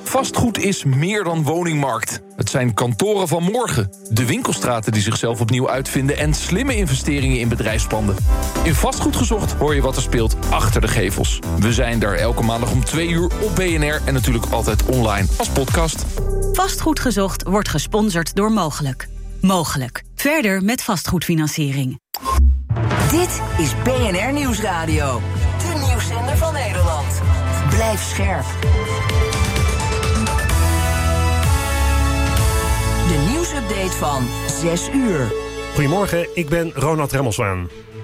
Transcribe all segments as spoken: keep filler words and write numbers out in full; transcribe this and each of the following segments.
Vastgoed is meer dan woningmarkt. Het zijn kantoren van morgen, de winkelstraten die zichzelf opnieuw uitvinden en slimme investeringen in bedrijfspanden. In Vastgoed Gezocht hoor je wat er speelt achter de gevels. We zijn daar elke maandag om twee uur op B N R en natuurlijk altijd online als podcast. Vastgoed Gezocht wordt gesponsord door Mogelijk. Mogelijk. Verder met vastgoedfinanciering. Dit is B N R Nieuwsradio. De nieuwszender van Nederland. Blijf scherp. De nieuwsupdate van zes uur. Goedemorgen, ik ben Ronald Remmelswaan.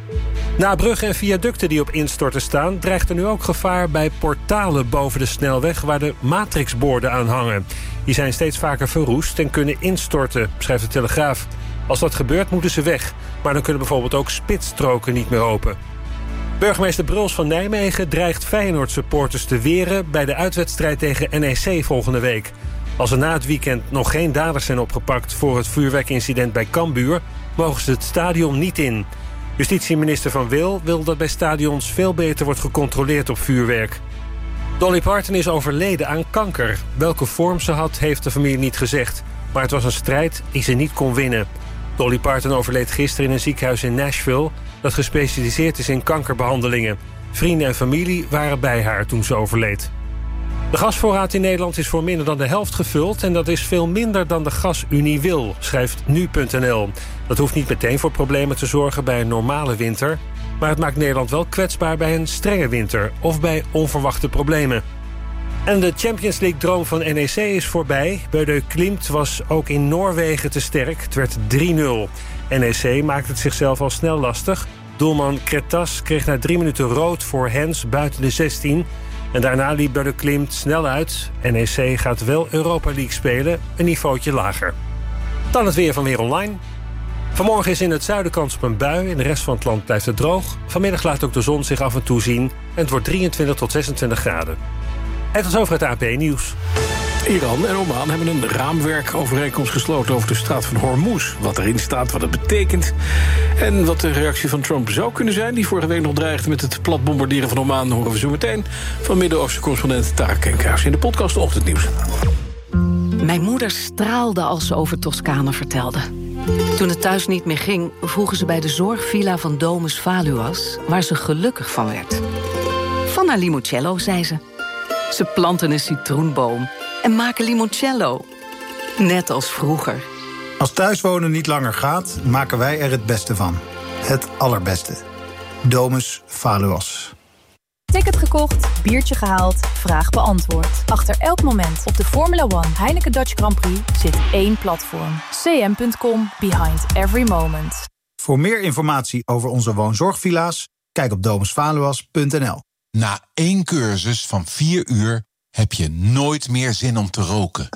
Na bruggen en viaducten die op instorten staan, dreigt er nu ook gevaar bij portalen boven de snelweg waar de matrixborden aan hangen. Die zijn steeds vaker verroest en kunnen instorten, schrijft de Telegraaf. Als dat gebeurt, moeten ze weg. Maar dan kunnen bijvoorbeeld ook spitsstroken niet meer open. Burgemeester Bruls van Nijmegen dreigt Feyenoord-supporters te weren bij de uitwedstrijd tegen N E C volgende week. Als er na het weekend nog geen daders zijn opgepakt voor het vuurwerkincident bij Cambuur, mogen ze het stadion niet in. Justitieminister Van Wil wil dat bij stadions veel beter wordt gecontroleerd op vuurwerk. Dolly Parton is overleden aan kanker. Welke vorm ze had, heeft de familie niet gezegd. Maar het was een strijd die ze niet kon winnen. Dolly Parton overleed gisteren in een ziekenhuis in Nashville dat gespecialiseerd is in kankerbehandelingen. Vrienden en familie waren bij haar toen ze overleed. De gasvoorraad in Nederland is voor minder dan de helft gevuld en dat is veel minder dan de gasunie wil, schrijft nu punt n l. Dat hoeft niet meteen voor problemen te zorgen bij een normale winter, maar het maakt Nederland wel kwetsbaar bij een strenge winter of bij onverwachte problemen. En de Champions League-droom van N E C is voorbij. Bodø Glimt was ook in Noorwegen te sterk. Het werd drie nul. N E C maakte het zichzelf al snel lastig. Doelman Kretas kreeg na drie minuten rood voor Hens buiten de zestien. En daarna liep Bodø Glimt snel uit. N E C gaat wel Europa League spelen, een niveautje lager. Dan het weer van Weer Online. Vanmorgen is in het zuiden kans op een bui. In de rest van het land blijft het droog. Vanmiddag laat ook de zon zich af en toe zien. En het wordt drieëntwintig tot zesentwintig graden. En tot over het A P nieuws. Iran en Oman hebben een raamwerkovereenkomst gesloten over de straat van Hormuz. Wat erin staat, wat het betekent en wat de reactie van Trump zou kunnen zijn, die vorige week nog dreigde met het plat bombarderen van Oman, horen we zo meteen van Midden-Oosten correspondent Tarek Kenkhuis in de podcast Ochtendnieuws. Mijn moeder straalde als ze over Toscane vertelde. Toen het thuis niet meer ging, vroegen ze bij de zorgvilla van Domus Valuas, waar ze gelukkig van werd. Van haar limoncello, zei ze. Ze planten een citroenboom en maken limoncello. Net als vroeger. Als thuiswonen niet langer gaat, maken wij er het beste van. Het allerbeste. Domus Valuas. Ticket gekocht, biertje gehaald, vraag beantwoord. Achter elk moment op de Formula One Heineken Dutch Grand Prix zit één platform. c m punt com, behind every moment. Voor meer informatie over onze woonzorgvilla's, kijk op domus valuas punt n l. Na één cursus van vier uur heb je nooit meer zin om te roken.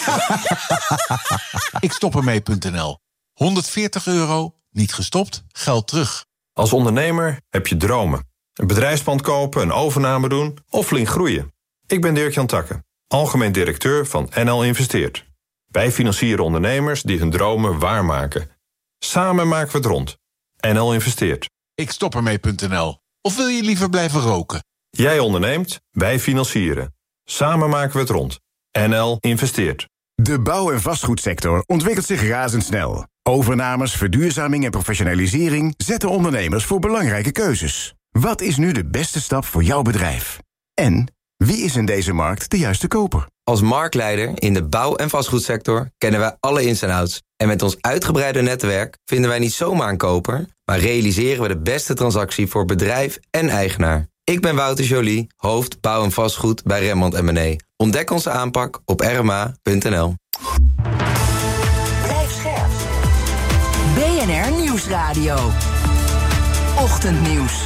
Ik stop ermee punt n l. honderdveertig euro, niet gestopt, geld terug. Als ondernemer heb je dromen. Een bedrijfspand kopen, een overname doen of flink groeien. Ik ben Dirk-Jan Takke, algemeen directeur van N L Investeert. Wij financieren ondernemers die hun dromen waarmaken. Samen maken we het rond. N L Investeert. Ik stop ermee punt n l. Of wil je liever blijven roken? Jij onderneemt, wij financieren. Samen maken we het rond. N L Investeert. De bouw- en vastgoedsector ontwikkelt zich razendsnel. Overnames, verduurzaming en professionalisering zetten ondernemers voor belangrijke keuzes. Wat is nu de beste stap voor jouw bedrijf? En wie is in deze markt de juiste koper? Als marktleider in de bouw- en vastgoedsector kennen wij alle ins en outs. En met ons uitgebreide netwerk vinden wij niet zomaar een koper, maar realiseren we de beste transactie voor bedrijf en eigenaar. Ik ben Wouter Joly, hoofd bouw en vastgoed bij Remmond en Mené. Ontdek onze aanpak op r m a punt n l. Blijf scherp. B N R Nieuwsradio. Ochtendnieuws.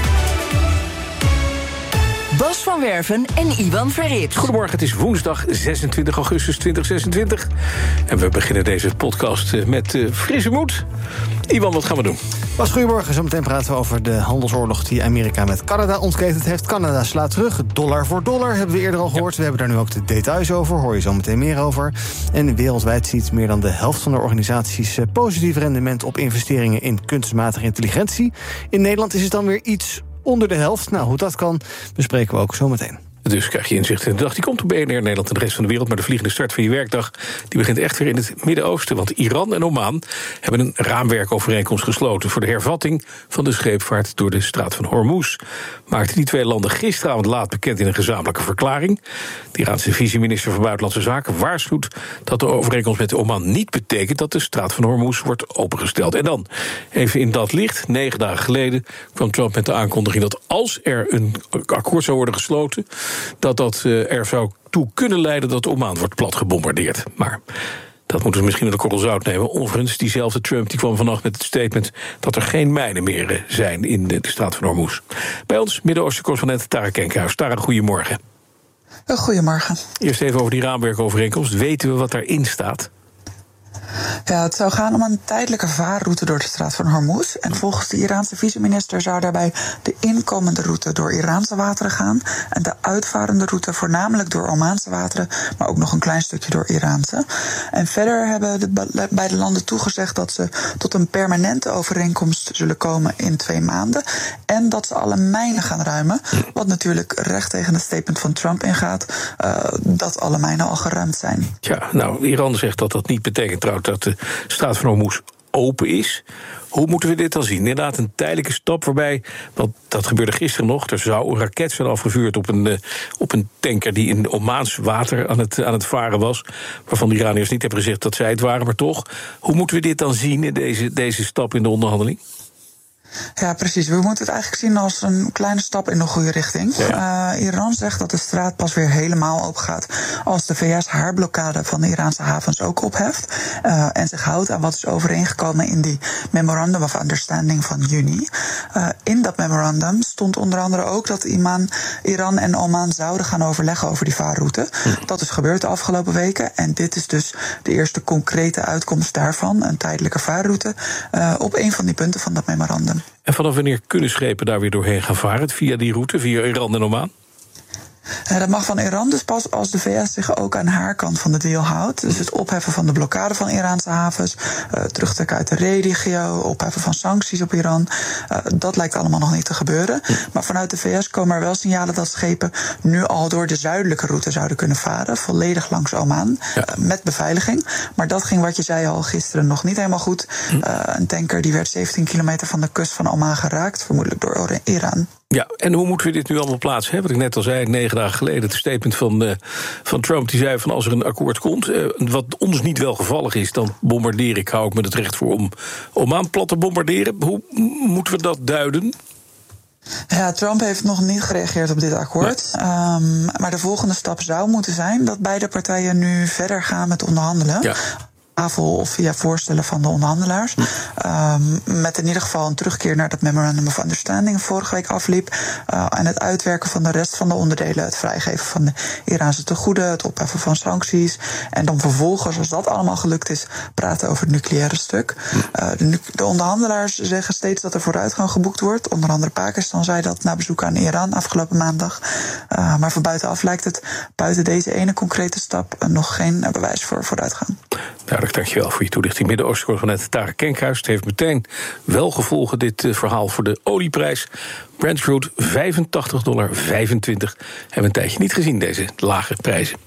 Bas van Werven en Iwan Verrips. Goedemorgen, het is woensdag zesentwintig augustus tweeduizend zesentwintig. En we beginnen deze podcast met uh, frisse moed. Iwan, wat gaan we doen? Bas, goedemorgen. Zometeen praten we over de handelsoorlog die Amerika met Canada ontketend heeft. Canada slaat terug. Dollar voor dollar hebben we eerder al gehoord. Ja. We hebben daar nu ook de details over. Hoor je zo meteen meer over. En wereldwijd ziet meer dan de helft van de organisaties positief rendement op investeringen in kunstmatige intelligentie. In Nederland is het dan weer iets onder de helft. Nou, hoe dat kan, bespreken we ook zo meteen. Dus krijg je inzicht in de dag. Die komt op B N R Nederland en de rest van de wereld. Maar de vliegende start van je werkdag die begint echt weer in het Midden-Oosten. Want Iran en Oman hebben een raamwerkovereenkomst gesloten voor de hervatting van de scheepvaart door de straat van Hormuz. Maakten die twee landen gisteravond laat bekend in een gezamenlijke verklaring. De Iraanse vice-minister van Buitenlandse Zaken waarschuwt dat de overeenkomst met Oman niet betekent dat de straat van Hormuz wordt opengesteld. En dan, even in dat licht, negen dagen geleden kwam Trump met de aankondiging dat als er een akkoord zou worden gesloten, dat dat uh, er zou toe kunnen leiden dat Oman wordt plat gebombardeerd. Maar dat moeten we misschien met een korrel zout nemen. Overigens, diezelfde Trump die kwam vannacht met het statement dat er geen mijnen meer zijn in de, de straat van Hormuz. Bij ons Midden-Oosten-correspondent Tara Kenkhuis. Tara, goedemorgen. Goedemorgen. Eerst even over die raamwerkovereenkomst. Weten we wat daarin staat? Ja, het zou gaan om een tijdelijke vaarroute door de straat van Hormuz. En volgens de Iraanse vice-minister zou daarbij de inkomende route door Iraanse wateren gaan en de uitvarende route voornamelijk door Omaanse wateren, maar ook nog een klein stukje door Iraanse. En verder hebben de beide landen toegezegd dat ze tot een permanente overeenkomst zullen komen in twee maanden. En dat ze alle mijnen gaan ruimen, wat natuurlijk recht tegen het statement van Trump ingaat, uh, dat alle mijnen al geruimd zijn. Ja, nou, Iran zegt dat dat niet betekent trouwens dat de straat van Hormuz open is. Hoe moeten we dit dan zien? Inderdaad, een tijdelijke stap waarbij, want dat gebeurde gisteren nog, er zou een raket zijn afgevuurd op een, uh, op een tanker die in Omaans water aan het, aan het varen was, waarvan de Iraniërs niet hebben gezegd dat zij het waren, maar toch. Hoe moeten we dit dan zien in deze, deze stap in de onderhandeling? Ja, precies. We moeten het eigenlijk zien als een kleine stap in de goede richting. Ja. Uh, Iran zegt dat de straat pas weer helemaal open gaat als de V S haar blokkade van de Iraanse havens ook opheft. Uh, en zich houdt aan wat is overeengekomen in die Memorandum of Understanding van juni. Uh, in dat memorandum stond onder andere ook dat Iman, Iran en Oman zouden gaan overleggen over die vaarroute. Hm. Dat is gebeurd de afgelopen weken. En dit is dus de eerste concrete uitkomst daarvan. Een tijdelijke vaarroute uh, op een van die punten van dat memorandum. En vanaf wanneer kunnen schepen daar weer doorheen gaan varen? Via die route, via Iran en Oman? Uh, dat mag van Iran dus pas als de V S zich ook aan haar kant van de deal houdt. Dus het opheffen van de blokkade van Iraanse havens, uh, terugtrekken uit de regio, opheffen van sancties op Iran. Uh, dat lijkt allemaal nog niet te gebeuren. Hm. Maar vanuit de V S komen er wel signalen dat schepen nu al door de zuidelijke route zouden kunnen varen, volledig langs Oman, ja. uh, met beveiliging. Maar dat ging, wat je zei al gisteren, nog niet helemaal goed. Hm. Uh, een tanker die werd zeventien kilometer van de kust van Oman geraakt, vermoedelijk door Iran. Ja, en hoe moeten we dit nu allemaal plaatsen? Wat ik net al zei, negen dagen geleden, het statement van, uh, van Trump, die zei van als er een akkoord komt, uh, wat ons niet welgevallig is, dan bombardeer ik, hou ik me het recht voor om Oman plat te bombarderen. Hoe moeten we dat duiden? Ja, Trump heeft nog niet gereageerd op dit akkoord. Nee. Um, maar de volgende stap zou moeten zijn dat beide partijen nu verder gaan met onderhandelen. Ja. Tafel of via voorstellen van de onderhandelaars. Um, met in ieder geval een terugkeer naar dat Memorandum of Understanding vorige week afliep. Uh, en het uitwerken van de rest van de onderdelen. Het vrijgeven van de Iraanse tegoeden, het opheffen van sancties. En dan vervolgens, als dat allemaal gelukt is, praten over het nucleaire stuk. Uh, de, nu- de onderhandelaars zeggen steeds dat er vooruitgang geboekt wordt. Onder andere Pakistan zei dat na bezoek aan Iran afgelopen maandag. Uh, maar van buitenaf lijkt het buiten deze ene concrete stap uh, nog geen uh, bewijs voor vooruitgang. Duidelijk, dankjewel voor je toelichting. Midden-Oosten-correspondent Tara Kenkhuis. Het heeft meteen wel gevolgen, dit uh, verhaal, voor de olieprijs. Brent crude vijfentachtig dollar vijfentwintig. Hebben we een tijdje niet gezien, deze lage prijzen.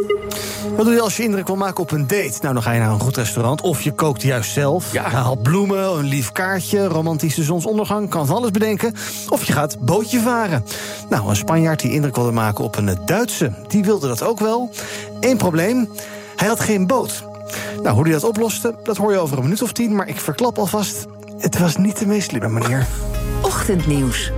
Wat doe je als je indruk wil maken op een date? Nou, dan ga je naar een goed restaurant. Of je kookt juist zelf. Ja. Haal bloemen, een lief kaartje, romantische zonsondergang. Kan van alles bedenken. Of je gaat bootje varen. Nou, een Spanjaard die indruk wilde maken op een Duitse, die wilde dat ook wel. Eén probleem, hij had geen boot. Nou, hoe hij dat oploste, dat hoor je over een minuut of tien. Maar ik verklap alvast, het was niet de meest slimme manier. Ochtendnieuws.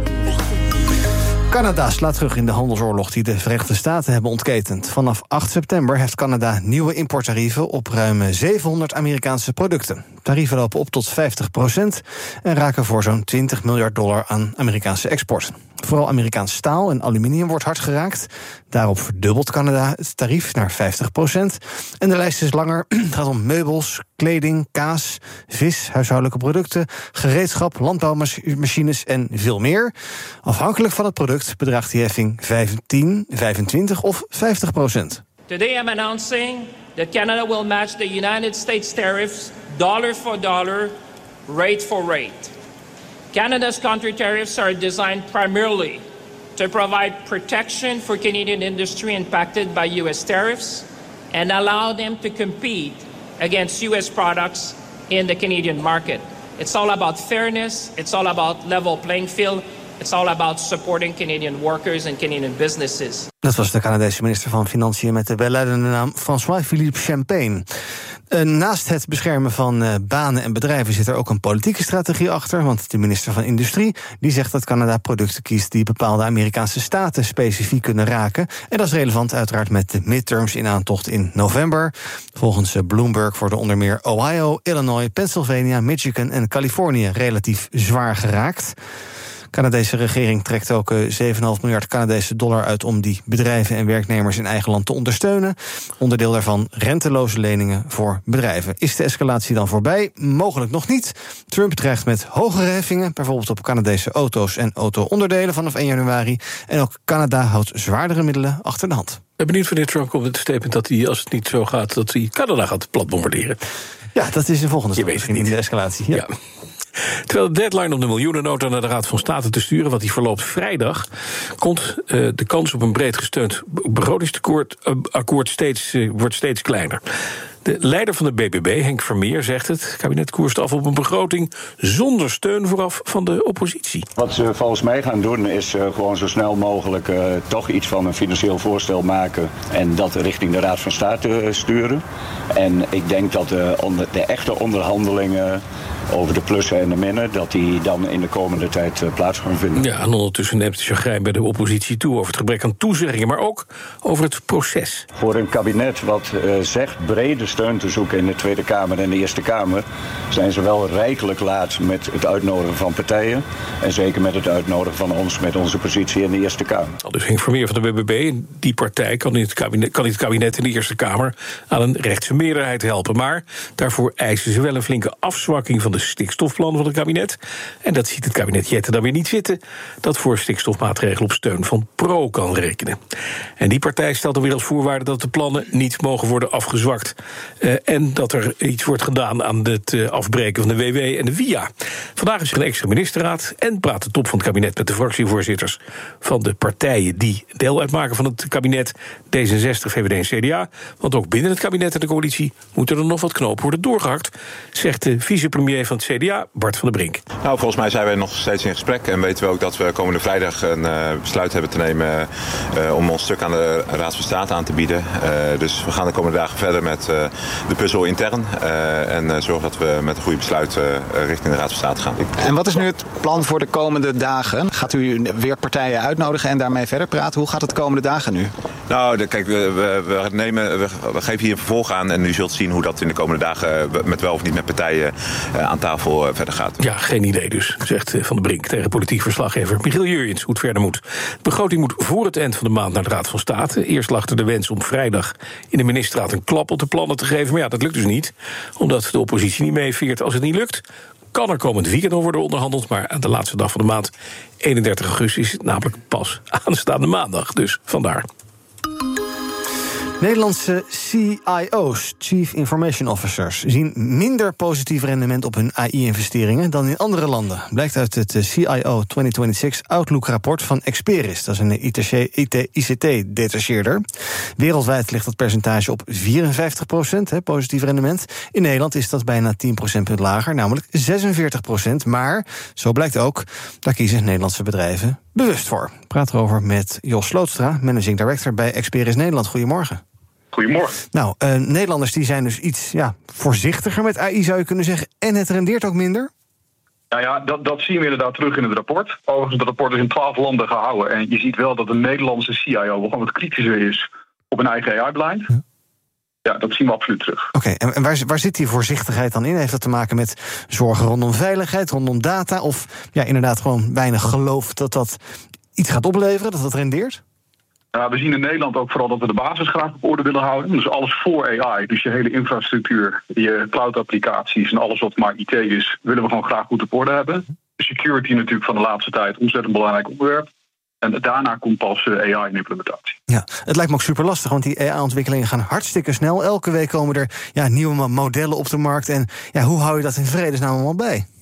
Canada slaat terug in de handelsoorlog die de Verenigde Staten hebben ontketend. Vanaf acht september heeft Canada nieuwe importtarieven op ruim zevenhonderd Amerikaanse producten. Tarieven lopen op tot vijftig procent en raken voor zo'n twintig miljard dollar aan Amerikaanse export. Vooral Amerikaans staal en aluminium wordt hard geraakt. Daarop verdubbelt Canada het tarief naar vijftig procent. En de lijst is langer. Het gaat om meubels, kleding, kaas, vis, huishoudelijke producten, gereedschap, landbouwmachines en veel meer. Afhankelijk van het product bedraagt die heffing vijftien, vijfentwintig of vijftig procent. Today I'm announcing that Canada will match the United States tariffs dollar for dollar, rate for rate. Canada's country tariffs are designed primarily to provide protection for Canadian industry impacted by U S tariffs and allow them to compete against U S products in the Canadian market. It's all about fairness. It's all about level playing field. It's all about supporting Canadian workers and Canadian businesses. Dat was de Canadese minister van Financiën met de welluidende naam François-Philippe Champagne. Uh, naast het beschermen van uh, banen en bedrijven zit er ook een politieke strategie achter. Want de minister van Industrie die zegt dat Canada producten kiest die bepaalde Amerikaanse staten specifiek kunnen raken. En dat is relevant uiteraard met de midterms in aantocht in november. Volgens uh, Bloomberg worden onder meer Ohio, Illinois, Pennsylvania, Michigan en Californië relatief zwaar geraakt. De Canadese regering trekt ook zeven komma vijf miljard Canadese dollar uit om die bedrijven en werknemers in eigen land te ondersteunen. Onderdeel daarvan renteloze leningen voor bedrijven. Is de escalatie dan voorbij? Mogelijk nog niet. Trump dreigt met hogere heffingen, bijvoorbeeld op Canadese auto's en auto-onderdelen vanaf één januari. En ook Canada houdt zwaardere middelen achter de hand. Ik ben benieuwd wanneer Trump komt met het statement dat hij, als het niet zo gaat, dat hij Canada gaat platbombarderen. Ja, dat is de volgende stap misschien in de escalatie. Ja. ja. Terwijl de deadline om de miljoenennota naar de Raad van State te sturen, want die verloopt vrijdag, komt uh, de kans op een breed gesteund begrotingsakkoord uh, akkoord steeds, uh, wordt steeds kleiner. De leider van de B B B, Henk Vermeer, zegt het: het kabinet koerst af op een begroting zonder steun vooraf van de oppositie. Wat ze volgens mij gaan doen is uh, gewoon zo snel mogelijk uh, toch iets van een financieel voorstel maken en dat richting de Raad van State uh, sturen. En ik denk dat uh, onder de echte onderhandelingen over de plussen en de minnen, dat die dan in de komende tijd uh, plaats gaan vinden. Ja, en ondertussen neemt de chagrijn bij de oppositie toe over het gebrek aan toezeggingen, maar ook over het proces. Voor een kabinet wat uh, zegt brede steun te zoeken in de Tweede Kamer en de Eerste Kamer, zijn ze wel rijkelijk laat met het uitnodigen van partijen. En zeker met het uitnodigen van ons met onze positie in de Eerste Kamer. Al dus Henk Vermeer van de B B B, die partij kan in het kabinet, kan in het kabinet in de Eerste Kamer aan een rechtse meerderheid helpen. Maar daarvoor eisen ze wel een flinke afzwakking van de stikstofplannen van het kabinet. En dat ziet het kabinet Jette dan weer niet zitten, dat voor stikstofmaatregelen op steun van Pro kan rekenen. En die partij stelt dan weer als voorwaarde dat de plannen niet mogen worden afgezwakt. Uh, en dat er iets wordt gedaan aan het uh, afbreken van de W W en de V I A. Vandaag is er een extra ministerraad en praat de top van het kabinet met de fractievoorzitters van de partijen die deel uitmaken van het kabinet, D zesenzestig, V V D en C D A. Want ook binnen het kabinet en de coalitie moeten er nog wat knopen worden doorgehakt, zegt de vicepremier van het C D A, Bart van der Brink. Nou, volgens mij zijn we nog steeds in gesprek en weten we ook dat we komende vrijdag een uh, besluit hebben te nemen uh, om ons stuk aan de Raad van State aan te bieden. Uh, dus we gaan de komende dagen verder met uh, de puzzel intern uh, en uh, zorgen dat we met een goede besluit uh, richting de Raad van State gaan. En wat is nu het plan voor de komende dagen? Gaat u weer partijen uitnodigen en daarmee verder praten? Hoe gaat het de komende dagen nu? Nou, de, kijk, we, we, we, nemen, we, we geven hier een vervolg aan en u zult zien hoe dat in de komende dagen met wel of niet met partijen uh, aan tafel uh, verder gaat. Ja, geen idee dus, zegt Van der Brink tegen politiek verslaggever Michiel Jurjens hoe het verder moet. De begroting moet voor het eind van de maand naar de Raad van State. Eerst lag er de wens om vrijdag in de ministerraad een klap op de plannen te geven. Maar ja, dat lukt dus niet, omdat de oppositie niet meeviert. Als het niet lukt, kan er komend weekend nog worden onderhandeld. Maar aan de laatste dag van de maand, eenendertig augustus, is het namelijk pas aanstaande maandag. Dus vandaar. Nederlandse C I O's, Chief Information Officers, zien minder positief rendement op hun A I-investeringen dan in andere landen. Blijkt uit het C I O twintig zesentwintig Outlook-rapport van Experis. Dat is een I C T-detacheerder. Wereldwijd ligt dat percentage op vierenvijftig procent, positief rendement. In Nederland is dat bijna tien procentpunt lager, namelijk zesenveertig procent. Maar, zo blijkt ook, daar kiezen Nederlandse bedrijven bewust voor. Ik praat erover met Jos Slootstra, Managing Director bij Experis Nederland. Goedemorgen. Goedemorgen. Nou, uh, Nederlanders die zijn dus iets ja, voorzichtiger met A I, zou je kunnen zeggen. En het rendeert ook minder? Nou ja, dat, dat zien we inderdaad terug in het rapport. Overigens, het rapport is in twaalf landen gehouden. En je ziet wel dat de Nederlandse C I O wel gewoon wat kritischer is op een eigen A I-beleid. Ja. Ja, dat zien we absoluut terug. Oké, okay, en waar, waar zit die voorzichtigheid dan in? Heeft dat te maken met zorgen rondom veiligheid, rondom data? Of ja, inderdaad gewoon weinig geloof dat dat iets gaat opleveren, dat dat rendeert? Uh, we zien in Nederland ook vooral dat we de basis graag op orde willen houden. Dus alles voor A I, dus je hele infrastructuur, je cloud-applicaties en alles wat maar I T is, willen we gewoon graag goed op orde hebben. Security natuurlijk van de laatste tijd, ontzettend belangrijk onderwerp. En daarna komt pas A I in implementatie. Ja, het lijkt me ook super lastig, want die A I-ontwikkelingen gaan hartstikke snel. Elke week komen er ja, nieuwe modellen op de markt. En ja, hoe hou je dat in vredesnaam allemaal bij?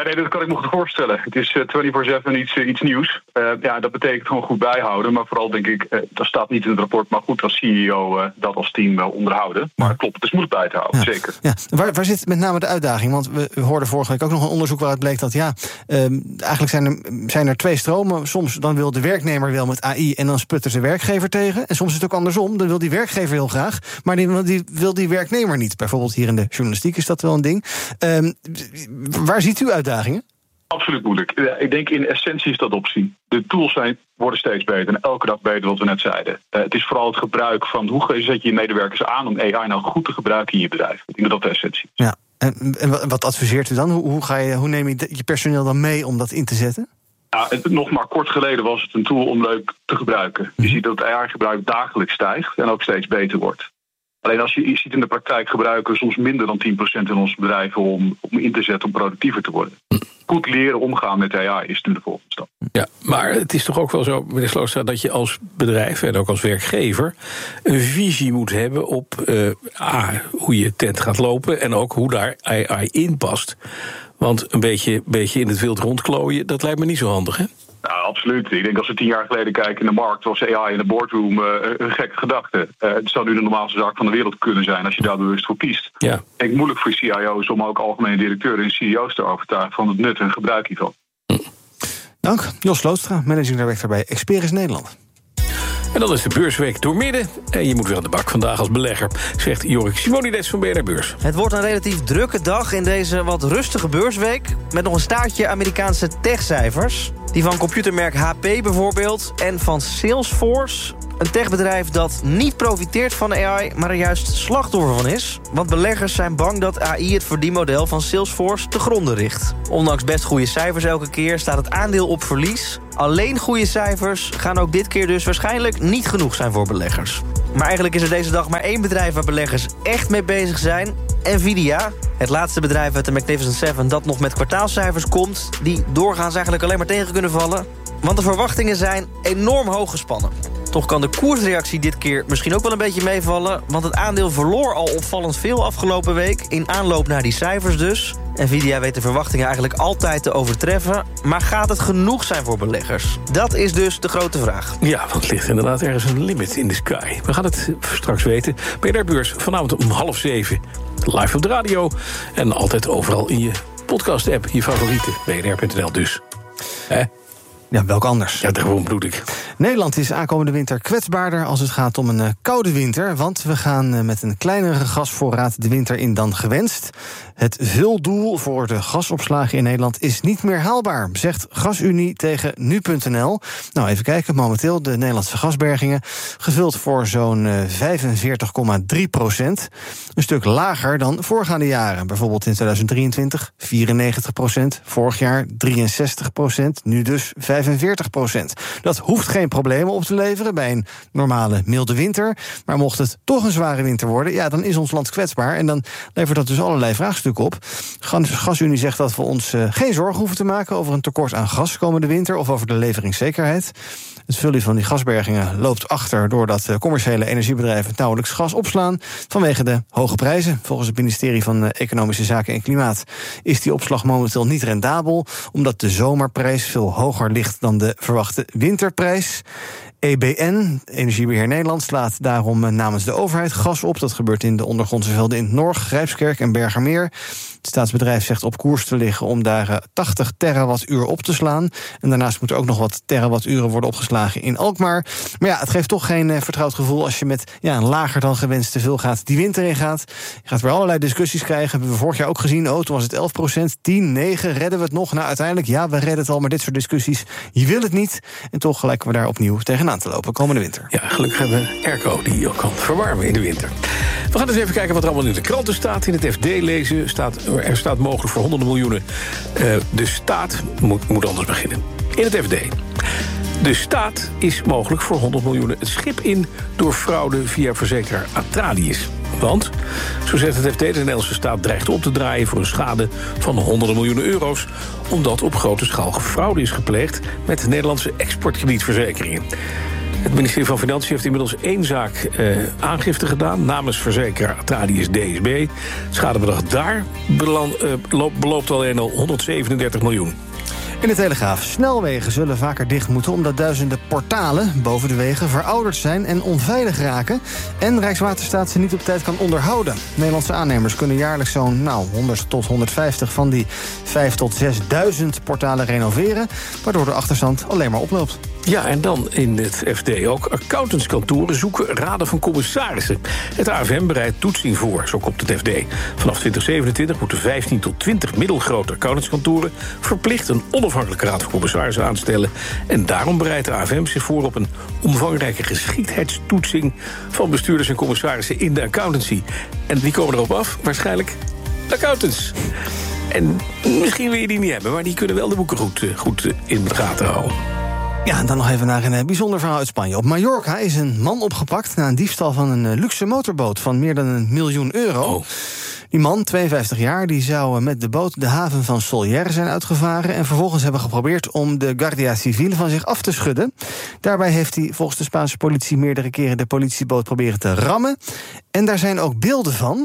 Ja, nee, dat kan ik me goed voorstellen. Het is uh, vierentwintig zeven iets, uh, iets nieuws. Uh, ja, dat betekent gewoon goed bijhouden. Maar vooral denk ik, uh, dat staat niet in het rapport, maar goed als C E O uh, dat als team wel onderhouden. Maar klopt, het is moeilijk bij te houden, ja. zeker. Ja. Waar, waar zit met name de uitdaging? Want we, we hoorden vorige week ook nog een onderzoek waaruit bleek dat ja, um, eigenlijk zijn er, zijn er twee stromen. Soms dan wil de werknemer wel met A I en dan sputtert de werkgever tegen. En soms is het ook andersom. Dan wil die werkgever heel graag, maar die, die wil die werknemer niet. Bijvoorbeeld hier in de journalistiek is dat wel een ding. Um, waar ziet u uitdagingen? Absoluut moeilijk. Ik denk in essentie is dat optie. De tools zijn, worden steeds beter en elke dag beter, wat we net zeiden. Uh, het is vooral het gebruik van hoe zet je je medewerkers aan om A I nou goed te gebruiken in je bedrijf. Ik denk dat dat de essentie is. Ja. En, en wat adviseert u dan? Hoe, hoe, ga je, hoe neem je je personeel dan mee om dat in te zetten? Ja, het, nog maar kort geleden was het een tool om leuk te gebruiken. Je ziet dat het A I-gebruik dagelijks stijgt en ook steeds beter wordt. Alleen als je, je ziet in de praktijk gebruiken soms minder dan tien procent in onze bedrijven om, om in te zetten om productiever te worden. Goed leren omgaan met A I is nu de volgende stap. Ja, maar het is toch ook wel zo, meneer Sloostra, dat je als bedrijf en ook als werkgever een visie moet hebben op uh, A, hoe je tent gaat lopen en ook hoe daar A I in past. Want een beetje, beetje in het wild rondklooien, dat lijkt me niet zo handig, hè? Nou, absoluut. Ik denk als we tien jaar geleden kijken in de markt, was A I in de boardroom uh, een gekke gedachte. Uh, het zou nu de normaalste zaak van de wereld kunnen zijn als je daar bewust voor kiest. Ja. Ik denk moeilijk voor C I O's om ook algemene directeuren en C E O's te overtuigen van het nut en gebruik hiervan. Dank. Jos Sloostra, managing director bij Experis Nederland. En dan is de beursweek doormidden. En je moet weer aan de bak vandaag als belegger, zegt Jorik Simonides van B N R Beurs. Het wordt een relatief drukke dag in deze wat rustige beursweek, met nog een staartje Amerikaanse techcijfers. Die van computermerk H P bijvoorbeeld en van Salesforce. Een techbedrijf dat niet profiteert van A I, maar er juist slachtoffer van is. Want beleggers zijn bang dat A I het verdienmodel van Salesforce te gronden richt. Ondanks best goede cijfers elke keer staat het aandeel op verlies. Alleen goede cijfers gaan ook dit keer dus waarschijnlijk niet genoeg zijn voor beleggers. Maar eigenlijk is er deze dag maar één bedrijf waar beleggers echt mee bezig zijn. Nvidia, het laatste bedrijf uit de Magnificent Seven dat nog met kwartaalcijfers komt, die doorgaans eigenlijk alleen maar tegen kunnen vallen. Want de verwachtingen zijn enorm hoog gespannen. Toch kan de koersreactie dit keer misschien ook wel een beetje meevallen, want het aandeel verloor al opvallend veel afgelopen week, in aanloop naar die cijfers dus. Nvidia weet de verwachtingen eigenlijk altijd te overtreffen, maar gaat het genoeg zijn voor beleggers? Dat is dus de grote vraag. Ja, want het ligt inderdaad ergens een limit in de sky. We gaan het straks weten. B N R Beurs vanavond om half zeven. Live op de radio en altijd overal in je podcast-app, je favoriete, B N R punt n l dus. Hè? Ja, welk anders? Ja, daarom bedoel ik. Nederland is aankomende winter kwetsbaarder als het gaat om een uh, koude winter. Want we gaan uh, met een kleinere gasvoorraad de winter in dan gewenst. Het vuldoel voor de gasopslagen in Nederland is niet meer haalbaar, zegt GasUnie tegen nu punt n l. Nou, even kijken. Momenteel de Nederlandse gasbergingen gevuld voor zo'n uh, vijfenveertig komma drie procent. Een stuk lager dan voorgaande jaren. Bijvoorbeeld in tweeduizend drieëntwintig vierennegentig procent. Vorig jaar drieënzestig procent. Nu dus vijfenveertig procent. Dat hoeft geen problemen op te leveren bij een normale milde winter. Maar mocht het toch een zware winter worden, ja, dan is ons land kwetsbaar. En dan levert dat dus allerlei vraagstukken op. GasUnie zegt dat we ons uh, geen zorgen hoeven te maken over een tekort aan gas komende winter of over de leveringszekerheid. Het vullen van die gasbergingen loopt achter doordat uh, commerciële energiebedrijven nauwelijks gas opslaan vanwege de hoge prijzen. Volgens het ministerie van uh, Economische Zaken en Klimaat is die opslag momenteel niet rendabel, omdat de zomerprijs veel hoger ligt dan de verwachte winterprijs. E B N, Energiebeheer Nederland, slaat daarom namens de overheid gas op. Dat gebeurt in de ondergrondse velden in Norg, Grijpskerk en Bergermeer. Het staatsbedrijf zegt op koers te liggen om daar tachtig terawattuur op te slaan. En daarnaast moeten ook nog wat terawatturen worden opgeslagen in Alkmaar. Maar ja, het geeft toch geen uh, vertrouwd gevoel als je met ja, een lager dan gewenst te veel gaat die winter in gaat. Je gaat weer allerlei discussies krijgen. Hebben we vorig jaar ook gezien. Oh, toen was het elf procent, tien, negen. Redden we het nog? Nou, uiteindelijk, ja, we redden het al. Maar dit soort discussies, je wil het niet. En toch lijken we daar opnieuw tegenaan te lopen komende winter. Ja, gelukkig hebben we airco die ook kan verwarmen in de winter. We gaan eens even kijken wat er allemaal in de kranten staat. In het F D lezen staat, er staat mogelijk voor honderden miljoenen. Uh, de staat moet, moet anders beginnen. In het F D. De staat is mogelijk voor honderd miljoen het schip in door fraude via verzekeraar Atradius. Want, zo zegt het F D, de Nederlandse staat dreigt op te draaien voor een schade van honderden miljoenen euro's, omdat op grote schaal fraude is gepleegd met Nederlandse exportkredietverzekeringen. Het ministerie van Financiën heeft inmiddels één zaak eh, aangifte gedaan namens verzekeraar Atradius D S B. Het schadebedrag daar beland, eh, beloopt alleen al honderdzevenendertig miljoen. In de Telegraaf. Snelwegen zullen vaker dicht moeten omdat duizenden portalen boven de wegen verouderd zijn en onveilig raken. En Rijkswaterstaat ze niet op tijd kan onderhouden. Nederlandse aannemers kunnen jaarlijks zo'n nou, honderd tot honderdvijftig van die vijfduizend tot zesduizend portalen renoveren, waardoor de achterstand alleen maar oploopt. Ja, en dan in het F D ook. Accountantskantoren zoeken raden van commissarissen. Het A F M bereidt toetsing voor, zo komt het F D. Vanaf twintig zevenentwintig moeten vijftien tot twintig middelgrote accountantskantoren verplicht een onafhankelijke raad van commissarissen aanstellen. En daarom bereidt de A F M zich voor op een omvangrijke geschiktheidstoetsing van bestuurders en commissarissen in de accountancy. En wie komen erop af? Waarschijnlijk de accountants. En misschien wil je die niet hebben, maar die kunnen wel de boeken goed, goed in de gaten houden. Ja, en dan nog even naar een bijzonder verhaal uit Spanje. Op Mallorca is een man opgepakt na een diefstal van een luxe motorboot van meer dan een miljoen euro. Oh. Die man, tweeënvijftig jaar, die zou met de boot de haven van Sóller zijn uitgevaren en vervolgens hebben geprobeerd om de Guardia Civil van zich af te schudden. Daarbij heeft hij volgens de Spaanse politie meerdere keren de politieboot proberen te rammen. En daar zijn ook beelden van.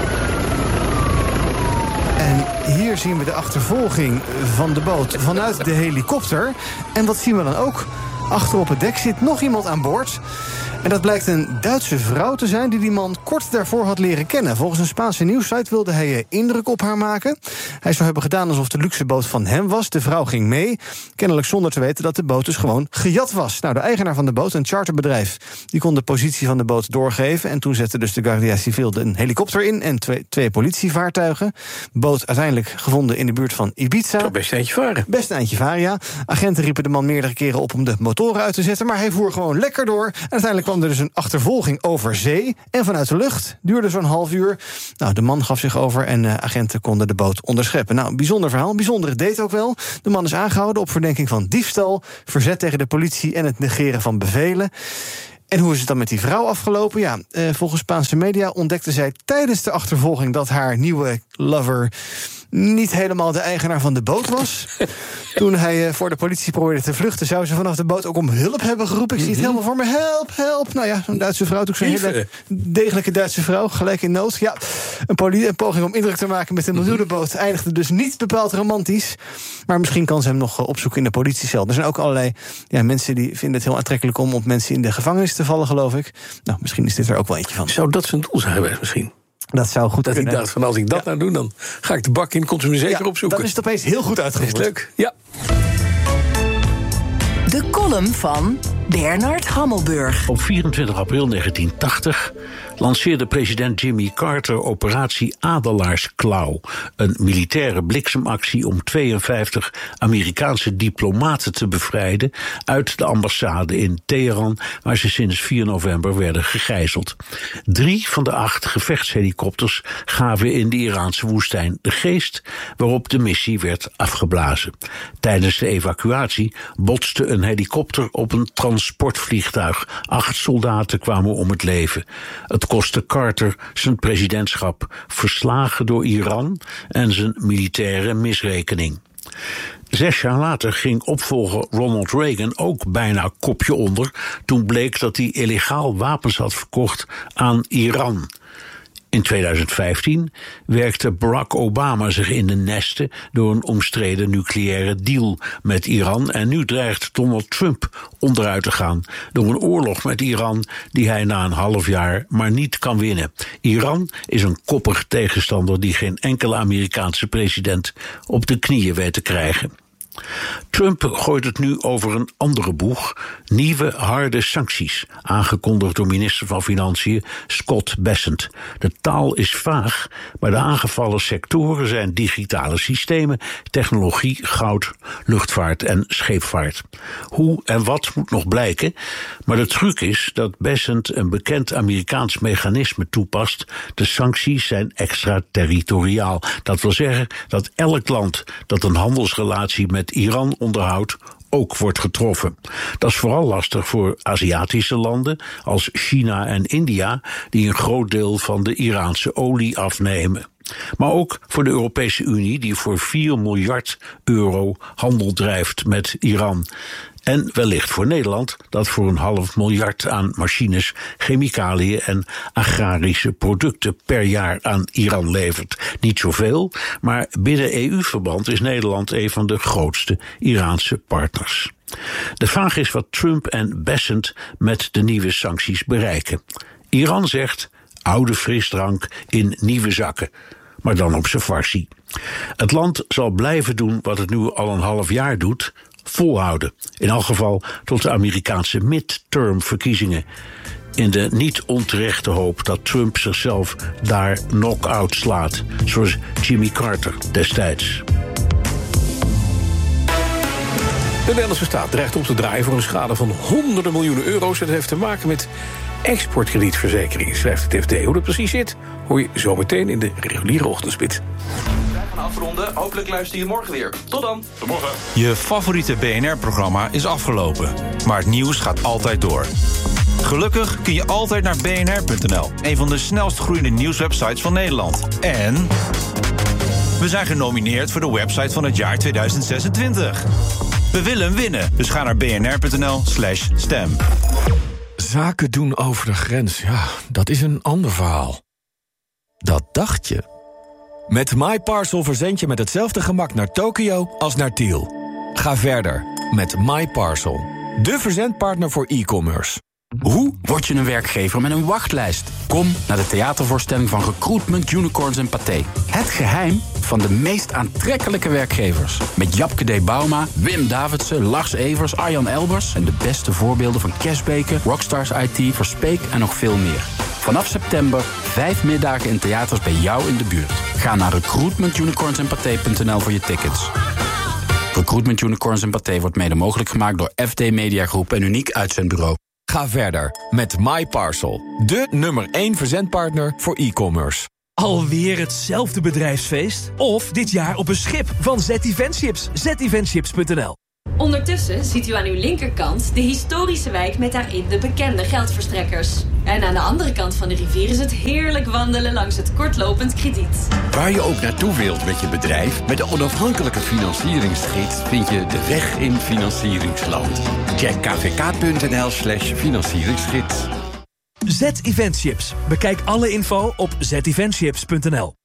En hier zien we de achtervolging van de boot vanuit de helikopter. En wat zien we dan ook? Achter op het dek zit nog iemand aan boord. En dat blijkt een Duitse vrouw te zijn die die man kort daarvoor had leren kennen. Volgens een Spaanse nieuwssite wilde hij indruk op haar maken. Hij zou hebben gedaan alsof de luxeboot van hem was. De vrouw ging mee, kennelijk zonder te weten dat de boot dus gewoon gejat was. Nou, de eigenaar van de boot, een charterbedrijf, die kon de positie van de boot doorgeven. En toen zette dus de Guardia Civil een helikopter in en twee, twee politievaartuigen. Boot uiteindelijk gevonden in de buurt van Ibiza. Zou best een eindje varen. Best een eindje varen, ja. Agenten riepen de man meerdere keren op om de motoren uit te zetten, maar hij voer gewoon lekker door. En uiteindelijk kwam er dus een achtervolging over zee en vanuit de lucht. Duurde zo'n half uur. Nou, de man gaf zich over en uh, agenten konden de boot onderscheppen. Nou, een bijzonder verhaal, bijzondere date ook wel. De man is aangehouden op verdenking van diefstal, verzet tegen de politie en het negeren van bevelen. En hoe is het dan met die vrouw afgelopen? Ja, uh, volgens Spaanse media ontdekte zij tijdens de achtervolging dat haar nieuwe lover niet helemaal de eigenaar van de boot was. Toen hij uh, voor de politie probeerde te vluchten, zou ze vanaf de boot ook om hulp hebben geroepen. Ik zie het helemaal voor me. Help, help. Nou ja, zo'n Duitse vrouw, zo'n hele degelijke Duitse vrouw, gelijk in nood. Ja, een, poli- een poging om indruk te maken met een miljoenenboot eindigde dus niet bepaald romantisch. Maar misschien kan ze hem nog opzoeken in de politiecel. Er zijn ook allerlei ja, mensen die vinden het heel aantrekkelijk om op mensen in de gevangenis te vallen, geloof ik. Nou, misschien is dit er ook wel eentje van. Zou dat zijn doel zijn geweest misschien? Dat zou goed dat kunnen. Ik dacht van als ik dat ja. nou doe, dan ga ik de bak in, komt ze me zeker ja, opzoeken. Dan is het opeens heel goed uitgevoerd. Is leuk, ja. De column van Bernard Hammelburg. Op vierentwintig april negentien tachtig lanceerde president Jimmy Carter operatie Adelaarsklauw, een militaire bliksemactie om tweeënvijftig Amerikaanse diplomaten te bevrijden uit de ambassade in Teheran, waar ze sinds vier november werden gegijzeld. Drie van de acht gevechtshelikopters gaven in de Iraanse woestijn de geest, waarop de missie werd afgeblazen. Tijdens de evacuatie botste een helikopter op een transportvliegtuig. Acht soldaten kwamen om het leven. Het kostte Carter zijn presidentschap, verslagen door Iran en zijn militaire misrekening. Zes jaar later ging opvolger Ronald Reagan ook bijna kopje onder, toen bleek dat hij illegaal wapens had verkocht aan Iran. In tweeduizend vijftien werkte Barack Obama zich in de nesten door een omstreden nucleaire deal met Iran. En nu dreigt Donald Trump onderuit te gaan door een oorlog met Iran die hij na een half jaar maar niet kan winnen. Iran is een koppig tegenstander die geen enkele Amerikaanse president op de knieën weet te krijgen. Trump gooit het nu over een andere boeg, nieuwe harde sancties, aangekondigd door minister van Financiën Scott Bessent. De taal is vaag, maar de aangevallen sectoren zijn digitale systemen, technologie, goud, luchtvaart en scheepvaart. Hoe en wat moet nog blijken, maar de truc is dat Bessent een bekend Amerikaans mechanisme toepast. De sancties zijn extraterritoriaal. Dat wil zeggen dat elk land dat een handelsrelatie met Iran onderhoudt ook wordt getroffen. Dat is vooral lastig voor Aziatische landen als China en India, die een groot deel van de Iraanse olie afnemen. Maar ook voor de Europese Unie, die voor vier miljard euro handel drijft met Iran. En wellicht voor Nederland, dat voor een half miljard aan machines, chemicaliën en agrarische producten per jaar aan Iran levert. Niet zoveel, maar binnen E U-verband is Nederland een van de grootste Iraanse partners. De vraag is wat Trump en Bessent met de nieuwe sancties bereiken. Iran zegt oude frisdrank in nieuwe zakken, maar dan op zijn farsi. Het land zal blijven doen wat het nu al een half jaar doet, volhouden. In elk geval tot de Amerikaanse midterm-verkiezingen. In de niet onterechte hoop dat Trump zichzelf daar knock-out slaat, zoals Jimmy Carter destijds. De Nederlandse staat dreigt op te draaien voor een schade van honderden miljoenen euro's. Dat heeft te maken met exportkredietverzekering, schrijft het F D. Hoe dat precies zit, hoor je zometeen in de reguliere ochtendspit. Wij gaan afronden. Hopelijk luister je morgen weer. Tot dan. Tot morgen. Je favoriete B N R-programma is afgelopen. Maar het nieuws gaat altijd door. Gelukkig kun je altijd naar b n r punt n l. Een van de snelst groeiende nieuwswebsites van Nederland. En we zijn genomineerd voor de website van het jaar tweeduizend zesentwintig. We willen hem winnen, dus ga naar b n r punt n l slash stem. Zaken doen over de grens, ja, dat is een ander verhaal. Dat dacht je. Met MyParcel verzend je met hetzelfde gemak naar Tokio als naar Tiel. Ga verder met MyParcel, de verzendpartner voor e-commerce. Hoe word je een werkgever met een wachtlijst? Kom naar de theatervoorstelling van Recruitment, Unicorns en Pathé. Het geheim van de meest aantrekkelijke werkgevers. Met Japke D. Bauma, Wim Davidsen, Lars Evers, Arjan Elbers... en de beste voorbeelden van Cashbeke, Rockstars I T, Verspeek en nog veel meer. Vanaf september vijf middagen in theaters bij jou in de buurt. Ga naar recruitment unicorns en pathé punt n l voor je tickets. Recruitment Unicorns en Pathé wordt mede mogelijk gemaakt door F D Media Groep en Uniek Uitzendbureau. Ga verder met MyParcel, de nummer één verzendpartner voor e-commerce. Alweer hetzelfde bedrijfsfeest? Of dit jaar op een schip van Z Eventships. z eventships punt n l. Ondertussen ziet u aan uw linkerkant de historische wijk met daarin de bekende geldverstrekkers. En aan de andere kant van de rivier is het heerlijk wandelen langs het kortlopend krediet. Waar je ook naartoe wilt met je bedrijf, met de onafhankelijke financieringsgids vind je de weg in financieringsland. Check k v k punt n l slash financieringsgids. Z Eventships. Bekijk alle info op z eventships punt n l.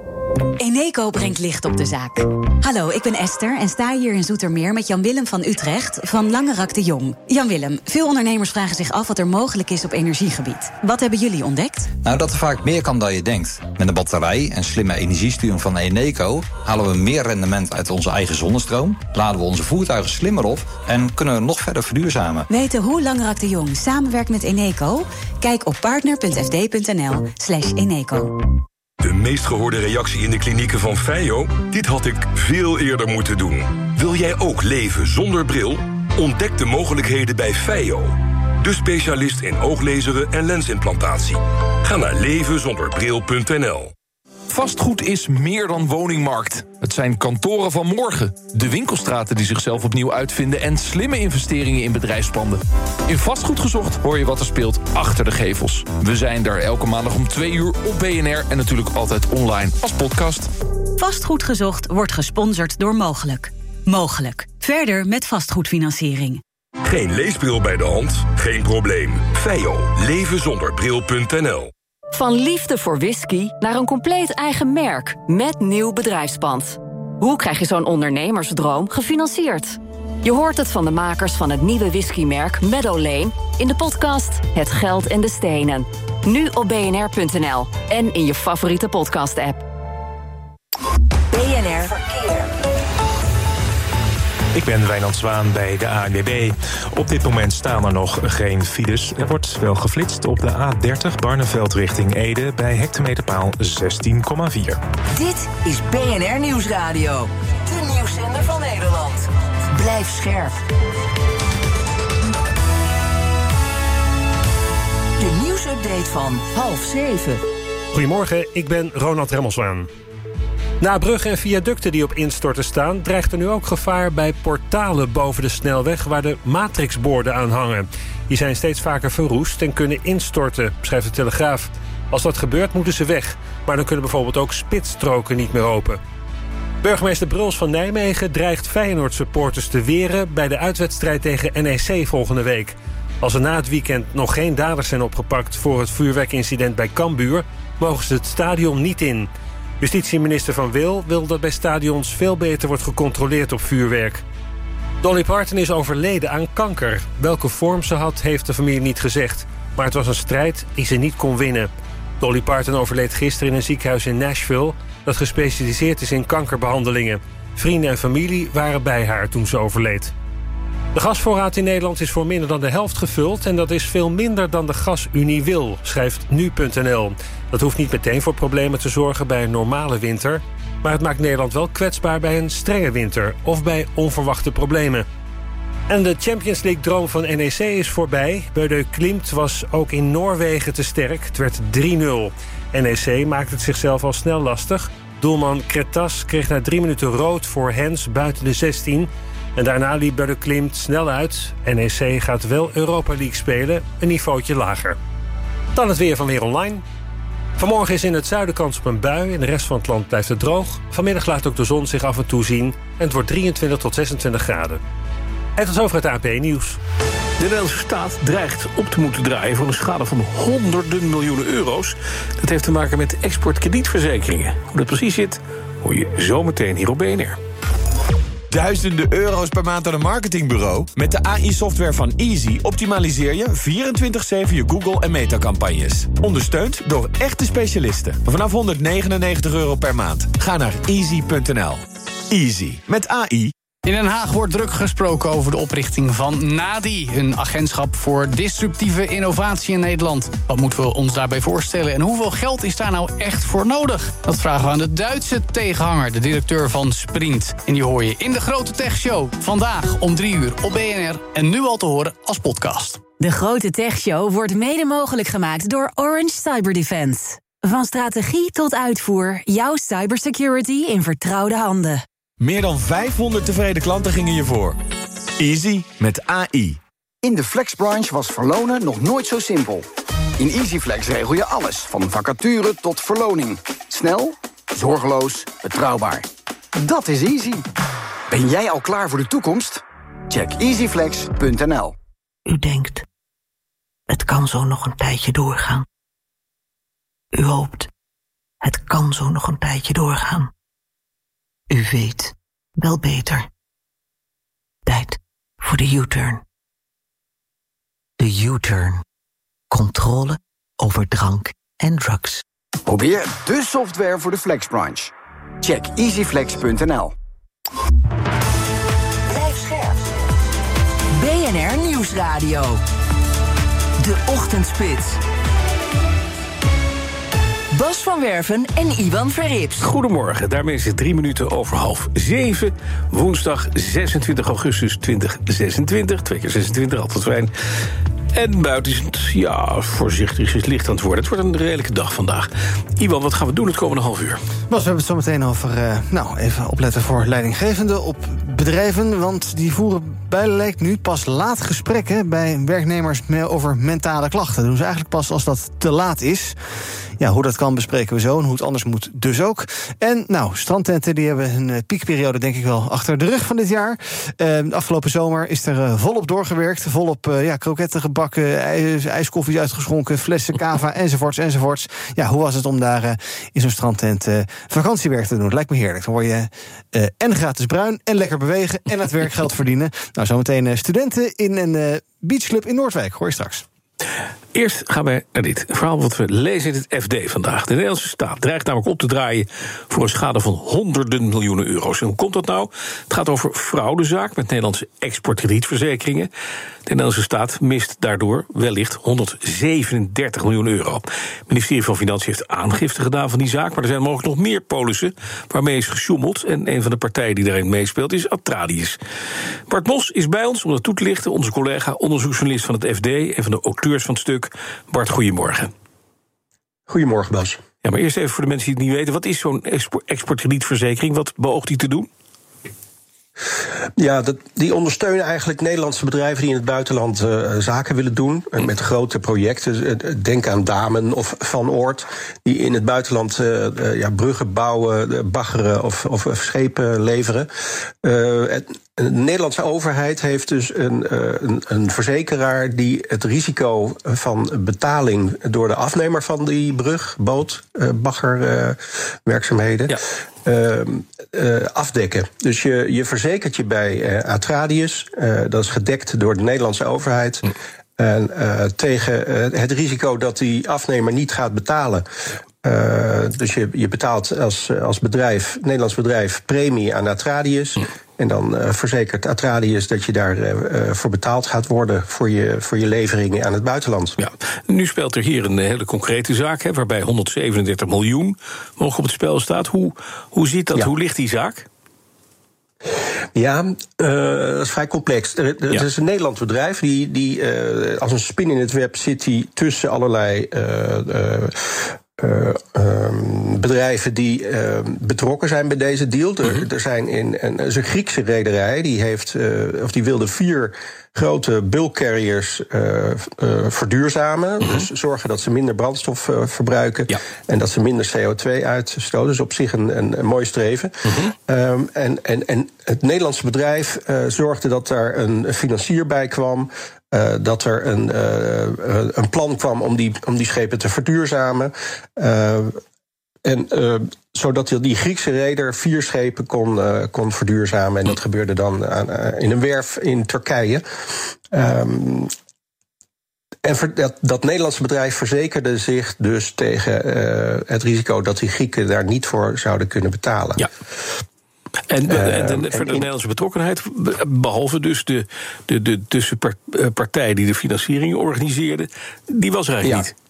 Eneco brengt licht op de zaak. Hallo, ik ben Esther en sta hier in Zoetermeer met Jan-Willem van Utrecht van Langerak de Jong. Jan-Willem, veel ondernemers vragen zich af wat er mogelijk is op energiegebied. Wat hebben jullie ontdekt? Nou, dat er vaak meer kan dan je denkt. Met een batterij en slimme energiesturing van Eneco halen we meer rendement uit onze eigen zonnestroom, laden we onze voertuigen slimmer op en kunnen we nog verder verduurzamen. Weten hoe Langerak de Jong samenwerkt met Eneco? Kijk op partner punt f d punt n l slash Eneco. De meest gehoorde reactie in de klinieken van Feio? Dit had ik veel eerder moeten doen. Wil jij ook leven zonder bril? Ontdek de mogelijkheden bij Feio. De specialist in ooglezeren en lensimplantatie. Ga naar leven zonder bril punt n l. Vastgoed is meer dan woningmarkt. Het zijn kantoren van morgen. De winkelstraten die zichzelf opnieuw uitvinden en slimme investeringen in bedrijfspanden. In Vastgoed Gezocht hoor je wat er speelt achter de gevels. We zijn er elke maandag om twee uur op B N R en natuurlijk altijd online als podcast. Vastgoed Gezocht wordt gesponsord door Mogelijk. Mogelijk. Verder met vastgoedfinanciering. Geen leesbril bij de hand? Geen probleem. Feio. leven zonder bril punt n l. Van liefde voor whisky naar een compleet eigen merk met nieuw bedrijfspand. Hoe krijg je zo'n ondernemersdroom gefinancierd? Je hoort het van de makers van het nieuwe whiskymerk Meadow Lane in de podcast Het Geld en de Stenen. Nu op b n r punt n l en in je favoriete podcast-app. B N R Verkeer. Ik ben Wijnand Zwaan bij de A N W B. Op dit moment staan er nog geen files. Er wordt wel geflitst op de A dertig Barneveld richting Ede bij hectometerpaal zestien komma vier. Dit is B N R Nieuwsradio. De nieuwszender van Nederland. Blijf scherp. De nieuwsupdate van half zeven. Goedemorgen, ik ben Ronald Remmelswaan. Na bruggen en viaducten die op instorten staan, dreigt er nu ook gevaar bij portalen boven de snelweg waar de matrixborden aan hangen. Die zijn steeds vaker verroest en kunnen instorten, schrijft de Telegraaf. Als dat gebeurt, moeten ze weg. Maar dan kunnen bijvoorbeeld ook spitsstroken niet meer open. Burgemeester Bruls van Nijmegen dreigt Feyenoord-supporters te weren bij de uitwedstrijd tegen N E C volgende week. Als er na het weekend nog geen daders zijn opgepakt voor het vuurwerkincident bij Cambuur, mogen ze het stadion niet in. Justitieminister Van Wil wil dat bij stadions veel beter wordt gecontroleerd op vuurwerk. Dolly Parton is overleden aan kanker. Welke vorm ze had, heeft de familie niet gezegd. Maar het was een strijd die ze niet kon winnen. Dolly Parton overleed gisteren in een ziekenhuis in Nashville dat gespecialiseerd is in kankerbehandelingen. Vrienden en familie waren bij haar toen ze overleed. De gasvoorraad in Nederland is voor minder dan de helft gevuld en dat is veel minder dan de gasunie wil, schrijft nu punt n l. Dat hoeft niet meteen voor problemen te zorgen bij een normale winter, maar het maakt Nederland wel kwetsbaar bij een strenge winter of bij onverwachte problemen. En de Champions League-droom van N E C is voorbij. Bodø Glimt was ook in Noorwegen te sterk. Het werd drie nul. N E C maakte het zichzelf al snel lastig. Doelman Kretas kreeg na drie minuten rood voor Hens buiten de zestien. En daarna liep Bodø Glimt snel uit. N E C gaat wel Europa League spelen, een niveautje lager. Dan het weer van Weer Online. Vanmorgen is in het zuiden kans op een bui. In de rest van het land blijft het droog. Vanmiddag laat ook de zon zich af en toe zien. En het wordt drieëntwintig tot zesentwintig graden. En tot zover het A N P-nieuws. De Nederlandse staat dreigt op te moeten draaien voor een schade van honderden miljoenen euro's. Dat heeft te maken met exportkredietverzekeringen. Hoe dat precies zit, hoor je zometeen hier op B N R. Duizenden euro's per maand aan een marketingbureau? Met de A I-software van Easy optimaliseer je vierentwintig zeven je Google- en Meta-campagnes. Ondersteund door echte specialisten. Vanaf honderdnegenennegentig euro per maand. Ga naar easy punt n l. Easy. Met A I. In Den Haag wordt druk gesproken over de oprichting van NADI... een agentschap voor disruptieve innovatie in Nederland. Wat moeten we ons daarbij voorstellen en hoeveel geld is daar nou echt voor nodig? Dat vragen we aan de Duitse tegenhanger, de directeur van Sprint. En die hoor je in de Grote Tech Show. Vandaag om drie uur op B N R en nu al te horen als podcast. De Grote Tech Show wordt mede mogelijk gemaakt door Orange Cyber Defense. Van strategie tot uitvoer, jouw cybersecurity in vertrouwde handen. Meer dan vijfhonderd tevreden klanten gingen je voor. Easy met A I. In de flexbranche was verlonen nog nooit zo simpel. In EasyFlex regel je alles, van vacature tot verloning. Snel, zorgeloos, betrouwbaar. Dat is easy. Ben jij al klaar voor de toekomst? Check easyflex punt n l. U denkt, het kan zo nog een tijdje doorgaan. U hoopt, het kan zo nog een tijdje doorgaan. U weet wel beter. Tijd voor de U-turn. De U-turn. Controle over drank en drugs. Probeer de software voor de flexbranche. Check easyflex punt n l. Blijf scherp. B N R Nieuwsradio. De Ochtendspits. Bas van Werven en Iwan Verrips. Goedemorgen, daarmee is het drie minuten over half zeven. Woensdag zesentwintig augustus tweeduizend zesentwintig. Twee keer zesentwintig, altijd fijn. En buiten is het, ja, voorzichtig is licht aan het worden. Het wordt een redelijke dag vandaag. Iwan, wat gaan we doen het komende half uur? Bas, we hebben het zo meteen over, uh, nou, even opletten voor leidinggevenden op bedrijven. Want die voeren bij lijkt nu pas laat gesprekken bij werknemers over mentale klachten. Dat doen ze eigenlijk pas als dat te laat is. Ja, hoe dat kan bespreken we zo en hoe het anders moet dus ook. En nou, strandtenten die hebben een uh, piekperiode denk ik wel achter de rug van dit jaar. Uh, afgelopen zomer is er uh, volop doorgewerkt. Volop uh, ja, kroketten gebakken, ijs, ijskoffies uitgeschonken, flessen cava enzovoorts enzovoorts. Ja, hoe was het om daar uh, in zo'n strandtent uh, vakantiewerk te doen? Dat lijkt me heerlijk. Dan word je uh, en gratis bruin en lekker bewegen en het werk geld verdienen. Nou, zometeen uh, studenten in een uh, beachclub in Noordwijk. Hoor je straks. Eerst gaan wij naar dit. Een verhaal wat we lezen in het F D vandaag. De Nederlandse staat dreigt namelijk op te draaien voor een schade van honderden miljoenen euro's. En hoe komt dat nou? Het gaat over fraudezaak met Nederlandse exportkredietverzekeringen. De Nederlandse staat mist daardoor wellicht honderdzevenendertig miljoen euro. Het ministerie van Financiën heeft aangifte gedaan van die zaak, maar er zijn mogelijk nog meer polissen waarmee is gesjoemeld. En een van de partijen die daarin meespeelt is Atradius. Bart Mos is bij ons om dat toe te lichten. Onze collega, onderzoeksjournalist van het F D en van de auteurs van het stuk. Bart, goedemorgen. Goedemorgen, Bas. Ja, maar eerst even voor de mensen die het niet weten. Wat is zo'n exportkredietverzekering? Wat beoogt die te doen? Ja, dat, die ondersteunen eigenlijk Nederlandse bedrijven die in het buitenland uh, zaken willen doen. Uh, met grote projecten. Uh, denk aan Damen of Van Oort. Die in het buitenland uh, uh, ja, bruggen bouwen, uh, baggeren of, of, of schepen leveren. Uh, het, de Nederlandse overheid heeft dus een, uh, een, een verzekeraar die het risico van betaling door de afnemer van die brug, boot, uh, baggerwerkzaamheden. Uh, ja. Uh, uh, afdekken. Dus je, je verzekert je bij uh, Atradius. Uh, dat is gedekt door de Nederlandse overheid. Hm. En uh, tegen uh, het risico dat die afnemer niet gaat betalen. Uh, dus je, je betaalt als, als bedrijf, Nederlands bedrijf, premie aan Atradius. Hm. En dan uh, verzekert Atradius dat je daar uh, voor betaald gaat worden voor je, voor je leveringen aan het buitenland. Ja. Nu speelt er hier een hele concrete zaak, hè, waarbij honderdzevenendertig miljoen mogelijk op het spel staat. Hoe, hoe ziet dat? Ja. Hoe ligt die zaak? Ja, uh, dat is vrij complex. Er, er ja. is een Nederlands bedrijf die, die uh, als een spin in het web zit die tussen allerlei Uh, uh, Uh, um, bedrijven die uh, betrokken zijn bij deze deal. Er, mm-hmm. er zijn in een, er is een Griekse rederij die heeft, uh, of die wilde vier grote bulk carriers uh, uh, verduurzamen. Mm-hmm. Dus zorgen dat ze minder brandstof uh, verbruiken. Ja. En dat ze minder C O twee uitstoten. Dus op zich een, een, een mooi streven. Mm-hmm. Um, en, en, en het Nederlandse bedrijf uh, zorgde dat daar een financier bij kwam. Uh, dat er een, uh, een plan kwam om die, om die schepen te verduurzamen. Uh, en uh, zodat die Griekse reder vier schepen kon, uh, kon verduurzamen. En dat gebeurde dan aan, uh, in een werf in Turkije. Um, en ver, dat, dat Nederlandse bedrijf verzekerde zich dus tegen uh, het risico dat die Grieken daar niet voor zouden kunnen betalen. Ja. En, uh, en, en voor de Nederlandse betrokkenheid, behalve dus de, de, de tussenpartij die de financiering organiseerde, die was er eigenlijk ja. niet.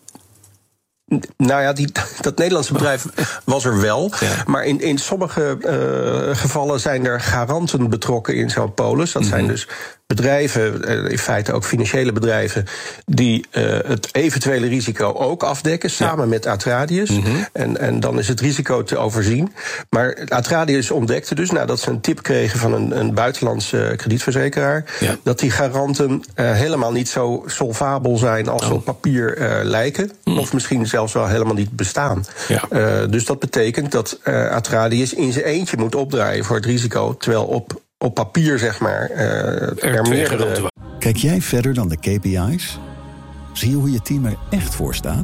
Nou ja, die, dat Nederlandse bedrijf was er wel. Ja. Maar in, in sommige uh, gevallen zijn er garanten betrokken in zo'n polis. Dat mm-hmm. zijn dus bedrijven, in feite ook financiële bedrijven, die uh, het eventuele risico ook afdekken, samen ja. met Atradius. Mm-hmm. En, en dan is het risico te overzien. Maar Atradius ontdekte dus, nadat ze een tip kregen van een, een buitenlandse kredietverzekeraar, ja. dat die garanten uh, helemaal niet zo solvabel zijn als ze oh. op papier uh, lijken. Mm. Of misschien zelfs wel helemaal niet bestaan. Ja. Uh, dus dat betekent dat uh, Atradius in zijn eentje moet opdraaien voor het risico, terwijl op op papier, zeg maar, uh, er, er meerdere. Kijk jij verder dan de K P I's? Zie je hoe je team er echt voor staat?